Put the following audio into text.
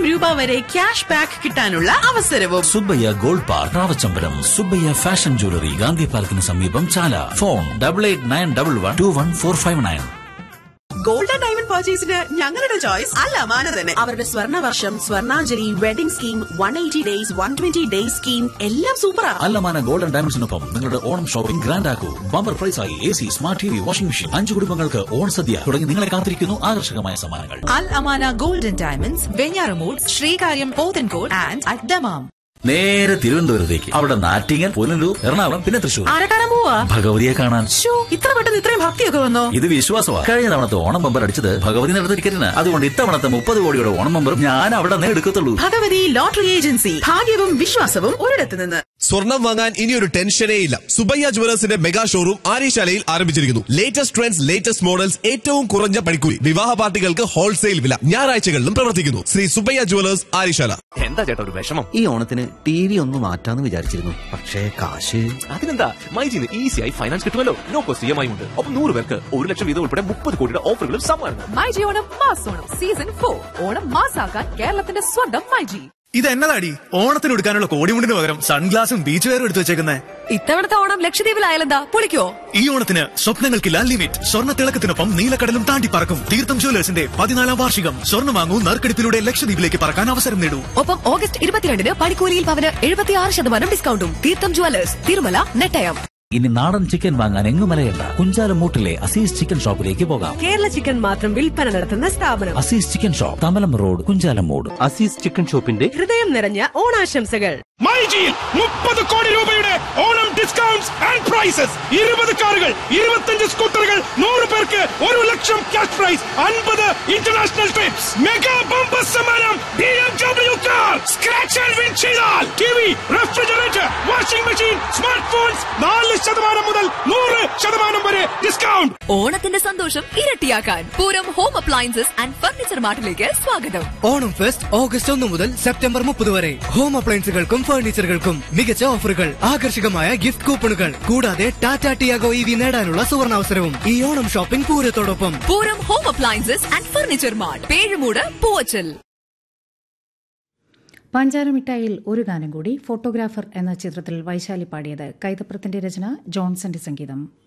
രൂപ വരെ cash back കിട്ടാനുള്ള അവസരവും. Subbaiah gold park, റാവച്ചമ്പലം. Subbaiah fashion jewellery, Gandhi പാർക്കിന് സമീപം, ചാല. ഫോൺ 8891121459. ഗോൾഡ് ആൻഡ് ഡയമണ്ട് പർച്ചേസിന് ഞങ്ങളുടെ ചോയ്സ് അൽ അമാന തന്നെ. അവരുടെ സ്വർണ്ണവർഷം, Swarnanjali, wedding scheme, 180 days, 120 days scheme എല്ലാം സൂപ്പറാണ്. അൽ അമാന ഗോൾഡ് ആൻഡ് ഡയമണ്ട്സിനൊപ്പം നിങ്ങളുടെ Onam shopping grand ആക്കൂ. Bumper പ്രൈസായി AC, smart TV, washing machine, 5 കുടുംബങ്ങൾക്ക് ഓൺ സദ്യ തുടങ്ങി നിങ്ങളെ കാത്തിരിക്കുന്നു ആകർഷകമായ സമ്മാനങ്ങൾ. അൽ Amana gold and diamonds, Venjaramoodu, Sreekaryam, Pothencode and at Dammam. നേരെ തിരുവനന്തപുരത്തേക്ക്. അവിടെ നാറ്റിങ്ങൽ, പുനലൂർ, എറണാകുളം, പിന്നെ തൃശൂർ. ആരെ കാണാൻ പോവാ? ഭഗവതിയെ കാണാൻ. ഇത്ര പെട്ടെന്ന് ഇത്രയും ഭക്തിയൊക്കെ വന്നോ? ഇത് വിശ്വാസമാണ്. കഴിഞ്ഞ തവണത്തെ ഓണം ബമ്പർ അടിച്ചത് ഭഗവതി നടന്ന ടിക്കറ്റിന്. അതുകൊണ്ട് ഇത്തവണത്തെ 30 കോടിയുടെ ഓണം ബമ്പറും ഞാൻ അവിടെ നിന്ന് എടുക്കത്തുള്ളൂ. Bhagavathi lottery agency. ഭാഗ്യവും വിശ്വാസവും ഒരിടത്ത് നിന്ന്. സ്വർണം വാങ്ങാൻ ഇനിയൊരു ടെൻഷനേ ഇല്ല. സുബയ്യ ജുവലേഴ്സിന്റെ മെഗാ ഷോറൂം ആര്യശാലയിൽ ആരംഭിച്ചിരിക്കുന്നു. ലേറ്റസ്റ്റ് ട്രെൻഡ്സ്, ലേറ്റസ്റ്റ് മോഡൽസ്, ഏറ്റവും കുറഞ്ഞ പണിക്കൂലി. വിവാഹ പാർട്ടികൾക്ക് ഹോൾസെയിൽ വില. ഞായറാഴ്ചകളിലും പ്രവർത്തിക്കുന്നു. ശ്രീ സുബയ്യ ജുവലേഴ്സ്, ആര്യശാല. എന്താ ചേട്ടാ ഒരു വിഷമം? ഈ ഓണത്തിന് TV ഒന്ന് മാറ്റാന്ന് വിചാരിച്ചിരുന്നു. പക്ഷേ കാശ്. അതിനെന്താ, മൈജിന്ന് ഈസിയായി ഫൈനാൻസ് കിട്ടുമല്ലോ. നോ കോസ്റ്റ് EMI ഉണ്ട്. ഒപ്പം 100 പേർക്ക് 1 ലക്ഷം വീതം ഉൾപ്പെടെ 30 കോടിയുടെ ഓഫറുകളും സമ്മാനങ്ങൾ. MyG Onam mass Onam season 4. ഓണം മാസാക്കാൻ കേരളത്തിന്റെ സ്വന്തം മൈജി. ഇത് എന്നതാടി ഓണത്തിന് എടുക്കാനുള്ള കോടിമുണ്ടിന് പകരം സൺഗ്ലാസും ബീച്ച് വെയറും എടുത്തു വെച്ചേക്കുന്നേ? ഇത്തവണത്തെ ഓണം ലക്ഷദ്വീപിലായാലെന്താ, പൊളിക്കോ? ഈ ഓണത്തിന് സ്വപ്നങ്ങൾക്കില്ല ലിമിറ്റ്. സ്വർണ്ണ തിളക്കത്തിനൊപ്പം നീലക്കടലും താണ്ടി പറക്കും. തീർത്ഥം ജ്വല്ലേഴ്സിന്റെ 14ാം വാർഷികം. സ്വർണ്ണം വാങ്ങൂ, നറുക്കെടുപ്പിലൂടെ ലക്ഷദ്വീപിലേക്ക് പറക്കാൻ അവസരം നേടൂ. ഒപ്പം ഓഗസ്റ്റ് 22-ന് പണിക്കൂലിയിൽ പവന് 76% ഡിസ്കൗണ്ടും. തീർത്ഥം ജ്വല്ലേഴ്സ്, തിരുമല, നെട്ടയം. ഇനി നാടൻ ചിക്കൻ വാങ്ങാൻ എങ്ങും മലയണ്ട. കുഞ്ചാലമൂട്ടിലെ അസീസ് ചിക്കൻ ഷോപ്പിലേക്ക് പോകാം. കേരള ചിക്കൻ മാത്രം വിൽപ്പന നടത്തുന്ന സ്ഥാപനം Azeez chicken shop, Thamalam road, Kunchalamoodu. Azeez chicken ഷോപ്പിന്റെ ഹൃദയം നിറഞ്ഞ ഓണാശംസകൾ. മൈജിയിൽ 30 കോടി രൂപയുടെ ഓണം ഡിസ്കൗണ്ട്സ് ആൻഡ് പ്രൈസസ്. 20 കാറുകൾ, 25 സ്കൂട്ടറുകൾ, 100 പേർക്ക് 1 ലക്ഷം cash prize, 50 international TRIPS. Mega bumper സമ്മാനം BMW car. Scratch and win ചെയ്താൽ TV, refrigerator, washing machine, smart phones 4% മുതൽ 100% വരെ ഡിസ്കൗണ്ട്. ഓണത്തിന്റെ സന്തോഷം ഇരട്ടിയാക്കാൻ Pooram home appliances and furniture മാർട്ടിലേക്ക് സ്വാഗതം. ഓണം ഫെസ്റ്റ് ഓഗസ്റ്റ് 1 മുതൽ സെപ്റ്റംബർ 30 വരെ. ഹോം അപ്ലയൻസുകൾക്കും ഫർണിച്ചറുകൾക്കും മികച്ച ഓഫറുകൾ, ആകർഷകമായ ഗിഫ്റ്റ് കൂപ്പണുകൾ, കൂടാതെ ടാറ്റ ടിയാഗോ EV നേടാനുള്ള സുവർണാവസരവും ഈ Onam shopping പൂരത്തോടൊപ്പം. Pooram home appliances and furniture mart, Pezhumoodu, Poovachal. പഞ്ചാരമിഠായിൽ ഒരു ഗാനം കൂടി. ഫോട്ടോഗ്രാഫർ എന്ന ചിത്രത്തിൽ വൈശാലി പാടിയത്. കൈതപ്രത്തിന്റെ രചന, ജോൺസന്റെ സംഗീതം.